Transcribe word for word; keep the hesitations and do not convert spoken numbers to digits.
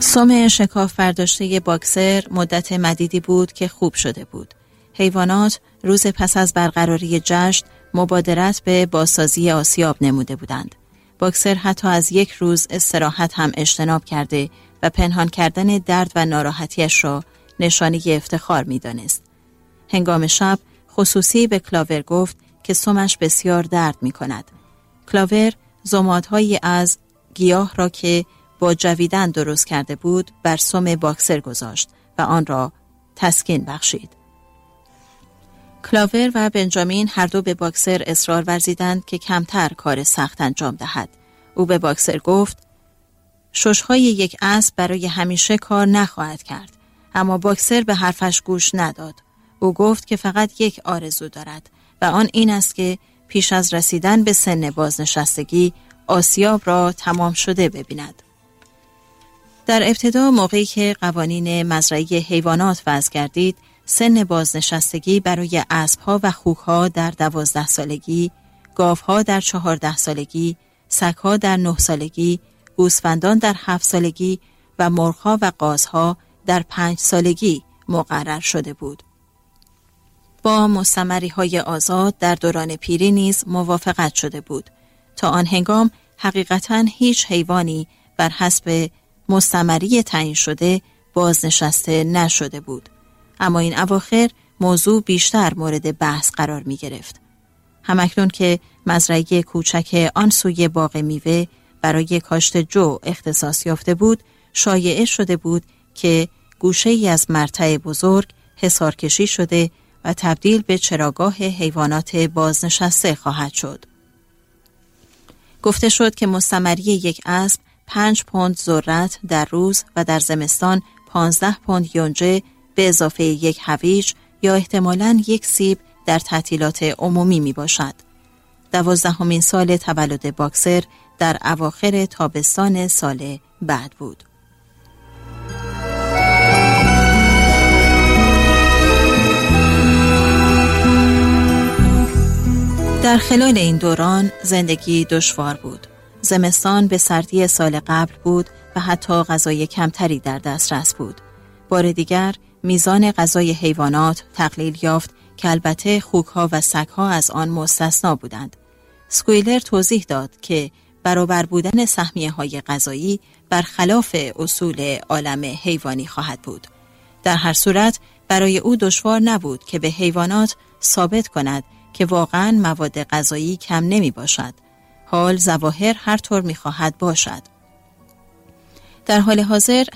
سم شکاف برداشته باکسر مدت مدیدی بود که خوب شده بود. حیوانات روز پس از برقراری جشن مبادرت به بازسازی آسیاب نموده بودند. باکسر حتی از یک روز استراحت هم اجتناب کرده و پنهان کردن درد و ناراحتیش را نشانه افتخار می دانست. هنگام شب خصوصی به کلاور گفت که سمش بسیار درد می کند. کلاور زمادهایی از گیاه را که با جویدن درست کرده بود بر سم باکسر گذاشت و آن را تسکین بخشید. کلاور و بنجامین هر دو به باکسر اصرار ورزیدند که کمتر کار سخت انجام دهد. او به باکسر گفت ششهای یک اسب برای همیشه کار نخواهد کرد، اما باکسر به حرفش گوش نداد. او گفت که فقط یک آرزو دارد و آن این است که پیش از رسیدن به سن بازنشستگی آسیاب را تمام شده ببیند. در ابتدا موقعی که قوانین مزرعه حیوانات وضع گردید، سن بازنشستگی برای اسب‌ها و خوک‌ها در دوازده سالگی، گاوها در چهارده سالگی، سگ‌ها در نه سالگی، گوسفندان در هفت سالگی و مرغ‌ها و قازها در پنج سالگی مقرر شده بود. با مستمری‌های آزاد در دوران پیری نیز موافقت شده بود. تا آن هنگام حقیقتاً هیچ حیوانی بر حسب مستمری تعیین شده بازنشسته نشده بود. اما این اواخر موضوع بیشتر مورد بحث قرار می گرفت. همکنون که مزرعه کوچک آن سوی باغ میوه برای کاشت جو اختصاص یافته بود، شایعه شده بود که گوشه‌ای از مرتع بزرگ حصار کشی شده و تبدیل به چراگاه حیوانات بازنشسته خواهد شد. گفته شد که مستمری یک اسب پنج پوند ذرت در روز و در زمستان پانزده پوند یونجه به اضافه یک هویج یا احتمالاً یک سیب در تعطیلات عمومی می باشد. دوازدهمین سال تولد باکسر در اواخر تابستان سال بعد بود. در خلال این دوران زندگی دشوار بود. زمستان به سردی سال قبل بود و حتی غذای کمتری در دسترس بود. بار دیگر میزان غذای حیوانات تقلیل یافت که البته خوک‌ها و سگ‌ها از آن مستثنا بودند. سکویلر توضیح داد که برابر بودن سهمیه‌های غذایی برخلاف اصول عالم حیوانی خواهد بود. در هر صورت برای او دشوار نبود که به حیوانات ثابت کند که واقعاً مواد غذایی کم نمی باشد. حال ظواهر هر طور می خواهد باشد. در حال حاضر